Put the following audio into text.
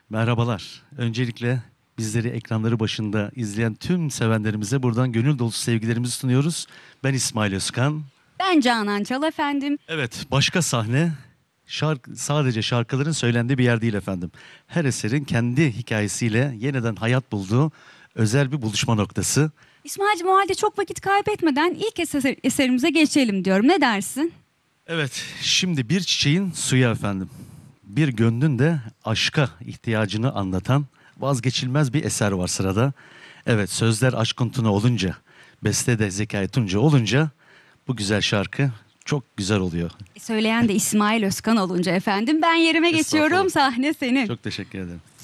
Merhabalar. Öncelikle bizleri ekranları başında izleyen tüm sevenlerimize buradan gönül dolusu sevgilerimizi sunuyoruz. Ben İsmail Özkan. Ben Canan Çal efendim. Evet, başka sahne sadece şarkıların söylendiği bir yer değil efendim. Her eserin kendi hikayesiyle yeniden hayat bulduğu özel bir buluşma noktası. İsmail'cim o halde çok vakit kaybetmeden ilk eserimize geçelim diyorum. Ne dersin? Evet, şimdi bir çiçeğin suyu efendim. Bir gönlün de aşka ihtiyacını anlatan vazgeçilmez bir eser var sırada. Evet, sözler Aşkın Tuna olunca, beste de Zekai Tunca olunca bu güzel şarkı çok güzel oluyor. Söyleyen de İsmail Özkan olunca efendim. Ben yerime geçiyorum. Estağfurullah. Sahne senin. Çok teşekkür ederim.